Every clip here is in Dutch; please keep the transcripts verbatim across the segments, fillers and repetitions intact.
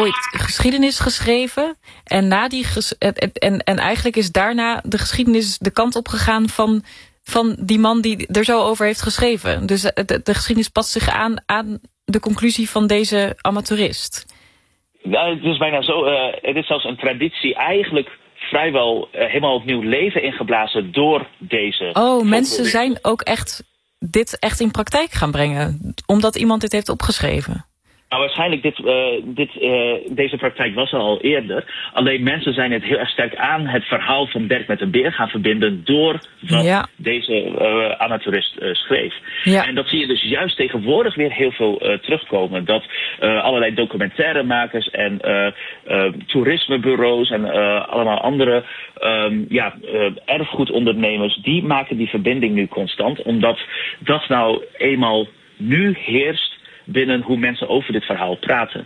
ooit geschiedenis geschreven. En, na die ges- en, en, en eigenlijk is daarna de geschiedenis de kant op gegaan van, van die man die er zo over heeft geschreven. Dus de, de, de geschiedenis past zich aan aan de conclusie van deze amateurist. Nou, het is bijna zo. Uh, het is zelfs een traditie eigenlijk vrijwel uh, helemaal opnieuw leven ingeblazen door deze... Oh, mensen zijn ook echt dit echt in praktijk gaan brengen, omdat iemand dit heeft opgeschreven. Nou, waarschijnlijk dit, uh, dit, uh, deze praktijk was er al eerder. Alleen mensen zijn het heel erg sterk aan het verhaal van Dirk met een beer gaan verbinden door wat ja. deze uh, amateurist uh, schreef. Ja. En dat zie je dus juist tegenwoordig weer heel veel uh, terugkomen. Dat uh, allerlei documentairemakers en uh, uh, toerismebureaus en uh, allemaal andere um, ja, uh, erfgoedondernemers, die maken die verbinding nu constant. Omdat dat nou eenmaal nu heerst binnen hoe mensen over dit verhaal praten.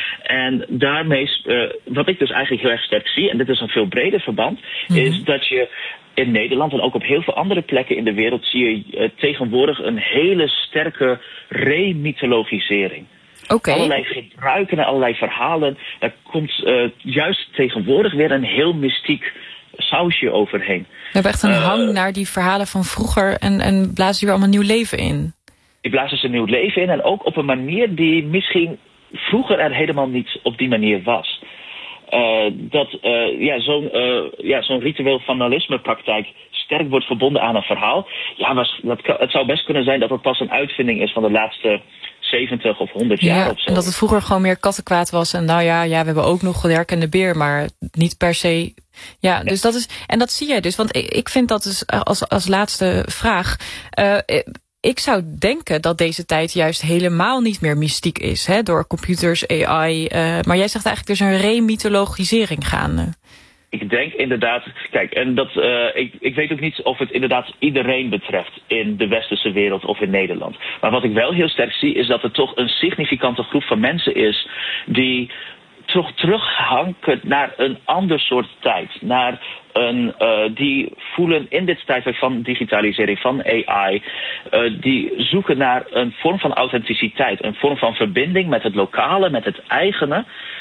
En daarmee, uh, wat ik dus eigenlijk heel erg sterk zie, en dit is een veel breder verband, mm-hmm. is dat je in Nederland en ook op heel veel andere plekken in de wereld zie je uh, tegenwoordig een hele sterke remythologisering. Okay. Allerlei gebruiken en allerlei verhalen. Daar komt uh, juist tegenwoordig weer een heel mystiek sausje overheen. We hebben echt een uh, hang naar die verhalen van vroeger en, en blazen hier allemaal nieuw leven in. Die blazen ze nieuw leven in en ook op een manier die misschien vroeger er helemaal niet op die manier was. Uh, dat uh, ja, zo'n, uh, ja, zo'n ritueel vandalismepraktijk sterk wordt verbonden aan een verhaal. Ja, was, dat kan, het zou best kunnen zijn dat het pas een uitvinding is van de laatste zeventig of honderd jaar ja, of zo. En dat het vroeger gewoon meer kattenkwaad was. En nou ja, ja we hebben ook nog Dirk en de Beer, maar niet per se. Ja, nee. Dus dat is. En dat zie jij dus. Want ik, ik vind dat dus als, als laatste vraag. Uh, Ik zou denken dat deze tijd juist helemaal niet meer mystiek is, hè, door computers, A I. Uh, maar jij zegt eigenlijk, er is een remythologisering gaande. Ik denk inderdaad, kijk, en dat, uh, ik, ik weet ook niet of het inderdaad iedereen betreft in de westerse wereld of in Nederland. Maar wat ik wel heel sterk zie, is dat er toch een significante groep van mensen is die toch terughanken naar een ander soort tijd. Naar een, uh, die voelen in dit tijdperk van digitalisering, van A I, uh, die zoeken naar een vorm van authenticiteit. Een vorm van verbinding met het lokale, met het eigene.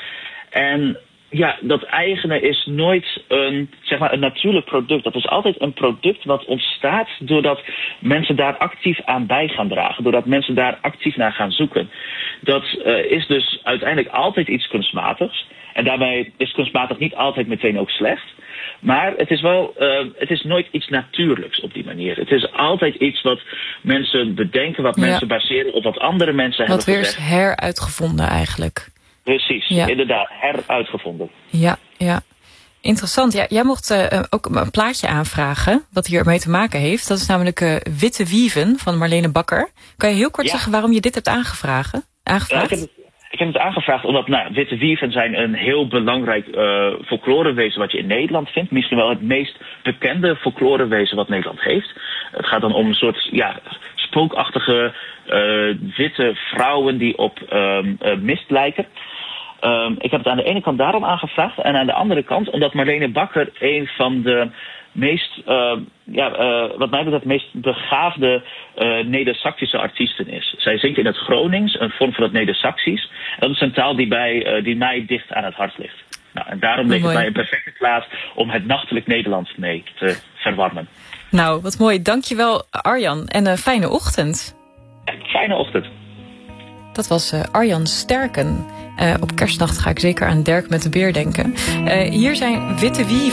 En ja, dat eigene is nooit een, zeg maar, een natuurlijk product. Dat is altijd een product wat ontstaat doordat mensen daar actief aan bij gaan dragen. Doordat mensen daar actief naar gaan zoeken. Dat uh, is dus uiteindelijk altijd iets kunstmatigs. En daarbij is kunstmatig niet altijd meteen ook slecht. Maar het is wel, uh, het is nooit iets natuurlijks op die manier. Het is altijd iets wat mensen bedenken, wat ja. mensen baseren op wat andere mensen wat hebben gezegd. Wat weer is heruitgevonden eigenlijk. Precies, ja. inderdaad, heruitgevonden. Ja, ja. Interessant. Ja, jij mocht uh, ook een plaatje aanvragen wat hiermee te maken heeft. Dat is namelijk uh, Witte Wieven van Marlene Bakker. Kan je heel kort ja. zeggen waarom je dit hebt aangevraagd? aangevraagd? Ja, ik, heb het, ik heb het aangevraagd omdat nou, Witte Wieven zijn een heel belangrijk uh, folklorewezen wat je in Nederland vindt. Misschien wel het meest bekende folklorewezen wat Nederland heeft. Het gaat dan om een soort ja, spookachtige uh, witte vrouwen die op um, uh, mist lijken. Um, ik heb het aan de ene kant daarom aangevraagd en aan de andere kant omdat Marlene Bakker een van de meest, uh, ja, uh, wat mij betreft, meest begaafde uh, Neder-Saksische artiesten is. Zij zingt in het Gronings, een vorm van het Neder-Saksisch. Dat is een taal die, bij, uh, die mij dicht aan het hart ligt. Nou, en daarom leek het mij een perfecte plaats om het nachtelijk Nederland mee te verwarmen. Nou, wat mooi. Dankjewel Arjan en een fijne ochtend. Ja, fijne ochtend. Dat was uh, Arjan Sterken. Uh, op kerstnacht ga ik zeker aan Dirk met de Beer denken. Uh, hier zijn Witte Wieven.